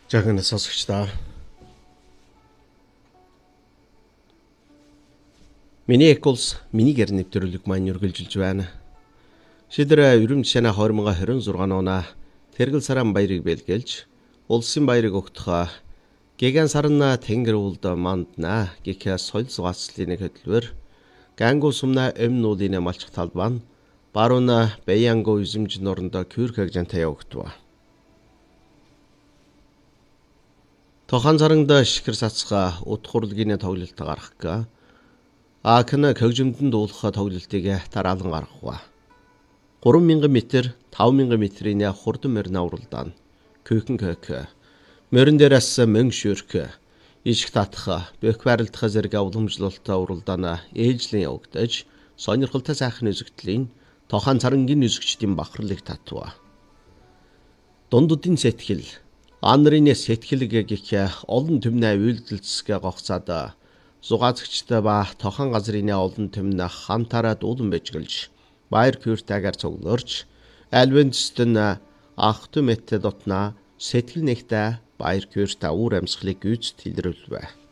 Жагнаа сонсогчдаа. Миний эколс миний гэр нэвтрүүлэг маань үргэлжилж байна. Шийдэр ерөмж шана 2026 оноо тэргэл саран баярыг бэлгэлж улсын баярыг өгтөхөө гиган сарна тэнгэр үлд мандна гихэ соёл зугаацлын хөдөлмөр гангу сумна эмнүүлийн малчих талбан баруна бэянго үзэмж норондо кюрхэг жантаа өгтөө. Тохан саранда шихэр сацгаа утхурлгийн тоглолт гаргах. Акна көгжимдөнд дуулах тоглолтыг тараалан гаргав. 3000 м, 5000 м-ийн хурдан морин авралдаан. Күйхэн кök. Морин дээрээс мөн шүрх. Ишг татах, бөх барилдах зэрэг уламжлалт авралдаан ээлжлэн явагдаж, сонирхолтой сайхан үзэгдлийн тохан царангийн үзэгчдийн бахарлыг татва. Дундуудын сэтгэл, анрын сэтгэлэг гэх олон төмнөө үйлдэлцгээ гогцоод зугаацчтай ба тохон газрын олон төмнө хамтараа дуулан бэжгэлж баяр küürтэйгээр цугларч альвэнстэн ах түмэт дотна сэтгэл нэгтэй баяр küürтэй уур амьсгалыг гүйцэд илрүүлвэ.